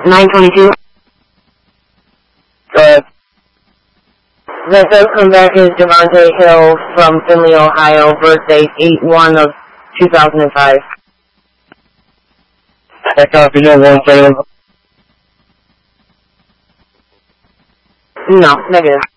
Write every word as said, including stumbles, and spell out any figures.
nine twenty-two. Go ahead. The third comeback is Devontae Hill from Findlay, Ohio, birthday eight one of two thousand five. I copy, no one second. No, negative.